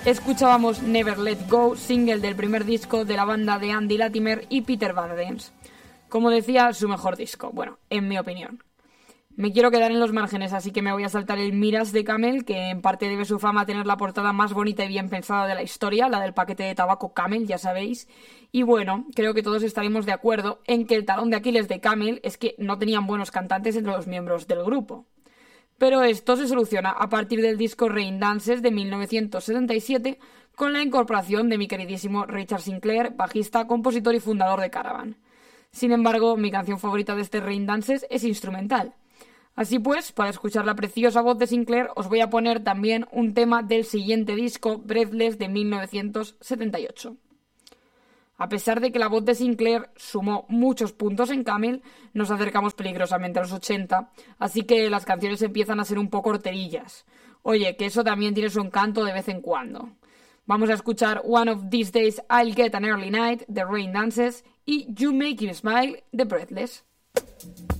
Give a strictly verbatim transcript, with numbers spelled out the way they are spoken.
Escuchábamos Never Let Go, single del primer disco de la banda de Andy Latimer y Peter Van Dance. Como decía, su mejor disco, bueno, en mi opinión. Me quiero quedar en los márgenes, así que me voy a saltar el Miras de Camel, que en parte debe su fama a tener la portada más bonita y bien pensada de la historia, la del paquete de tabaco Camel, ya sabéis. Y bueno, creo que todos estaremos de acuerdo en que el talón de Aquiles de Camel es que no tenían buenos cantantes entre los miembros del grupo. Pero esto se soluciona a partir del disco Rain Dances de mil novecientos setenta y siete, con la incorporación de mi queridísimo Richard Sinclair, bajista, compositor y fundador de Caravan. Sin embargo, mi canción favorita de este Rain Dances es instrumental. Así pues, para escuchar la preciosa voz de Sinclair, os voy a poner también un tema del siguiente disco, Breathless, de mil novecientos setenta y ocho. A pesar de que la voz de Sinclair sumó muchos puntos en Camel, nos acercamos peligrosamente a los ochenta, así que las canciones empiezan a ser un poco horterillas. Oye, que eso también tiene su encanto de vez en cuando. Vamos a escuchar One of These Days I'll Get an Early Night, de Rain Dances, y You Make Me Smile, de Breathless.